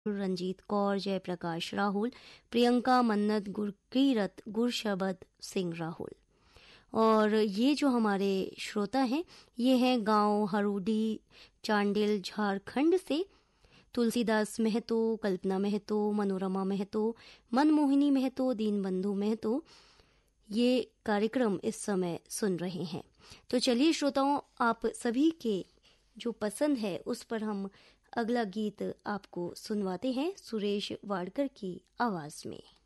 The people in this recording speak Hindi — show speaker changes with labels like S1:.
S1: रंजीत कौर, जयप्रकाश राहुल, प्रियंका मन्नत, गुरकीरत, गुरशबद सिंह राहुल। और ये जो हमारे श्रोता हैं ये हैं गांव हरूडी, चांडिल, झारखंड से तुलसीदास महतो, कल्पना महतो, मनोरमा महतो, मनमोहिनी महतो, दीनबंधु महतो ये कार्यक्रम इस समय सुन रहे हैं। तो चलिए श्रोताओं, आप सभी के जो पसंद है उस पर हम अगला गीत आपको सुनवाते हैं सुरेश वाडकर की आवाज में।